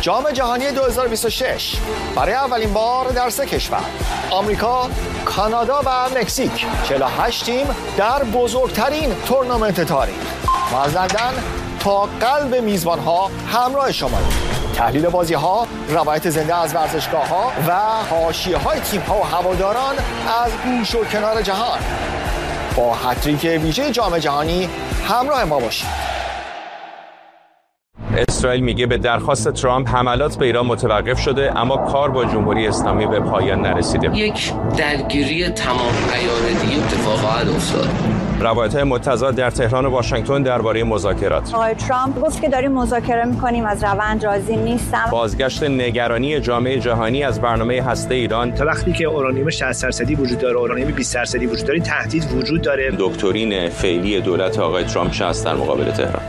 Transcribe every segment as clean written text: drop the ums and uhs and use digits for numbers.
جام جهانی 2026 برای اولین بار در 3 کشور آمریکا، کانادا و مکزیک 48 تیم در بزرگترین تورنمنت تاریخ. ما از لندن تا قلب میزبان‌ها همراه شماییم. تحلیل بازی‌ها، روایت زنده از ورزشگاه‌ها و حاشیه‌های تیم‌ها و هواداران از گوش و کنار جهان. با هتریک ویژه جام جهانی همراه ما باشید. اسرائیل میگه به درخواست ترامپ حملات به ایران متوقف شده، اما کار با جمهوری اسلامی به پایان نرسیده. یک درگیری تمام عیار دیگه اتفاق خواهد افتاد. روایت‌های متضاد در تهران و واشنگتن درباره مذاکرات. آقای ترامپ گفت که داریم مذاکره می‌کنیم، از روند راضی نیستم. بازگشت نگرانی جامعه جهانی از برنامه هسته ایران. تا وقتی که اورانیوم 60% وجود داره، اورانیوم 20% وجود داره، تهدید وجود داره. دکترین فعلی دولت آقای ترامپ چه است در مقابل تهران؟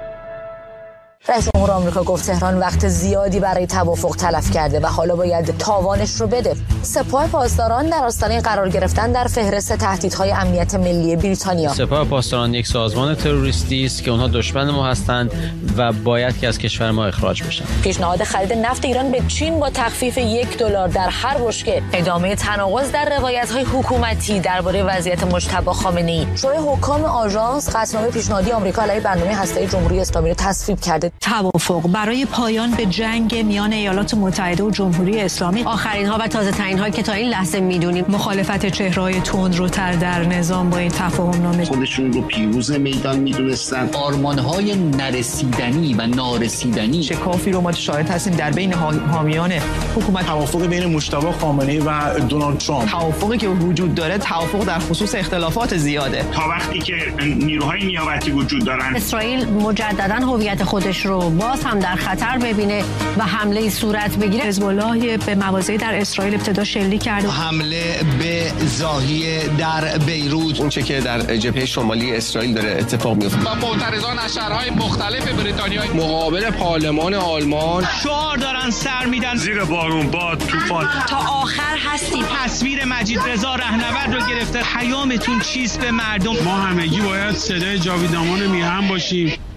رئیس جمهور آمریکا گفت تهران وقت زیادی برای توافق تلف کرده و حالا باید تاوانش رو بده. سپاه پاسداران در آستانه قرار گرفتن در فهرست تهدیدهای امنیت ملی بریتانیا. سپاه پاسداران یک سازمان تروریستی است که اونها دشمن ما هستند و باید که از کشور ما اخراج بشن. پیشنهاد خرید نفت ایران به چین با تخفیف $1 در هر بشکه. ادامه تناقض در روایت‌های حکومتی درباره وضعیت مجتبی خامنه‌ای. شورای حکام آژانس قطعنامه پیشنهادی آمریکا علیه برنامه هسته‌ای جمهوری اسلامی را تصویب کرده. توافق برای پایان به جنگ میان ایالات متحده و جمهوری اسلامی. آخرین ها و تازه ترین هایی که تا این لحظه میدونیم. مخالفت چهره‌های تندروتر در نظام با این تفاهم نامه. خودشون رو پیروز میدان میدونستن. آرمان‌های نرسیدنی و نارسیدنی. شکافی رو ما شاهد هستیم در بین حامیان حکومت. توافق بین مجتبی خامنه‌ای و دونالد ترامپ. توافقی که وجود داره توافق در خصوص اختلافات زیاده. تا وقتی که نیروهای نیابتی وجود دارن، اسرائیل مجددا هویت خودش رو باز هم در خطر ببینه و حمله صورت بگیره. حزب الله به مواضعی در اسرائیل ابتدا شلیک کرد. حمله به زاهیه در بیروت، اون چه که در جبهه شمالی اسرائیل داره اتفاق میفته. و معترضان از شهرهای مختلف بریتانیا مقابل پارلمان آلمان شعار دارن سر میدن زیر بارون، باد، طوفان. تا آخر هستیم. تصویر مجید رضا رهنورد رو گرفته. پیامتون چیست به مردم؟ ما همگی باید صدای جاویدامان میهن باشیم.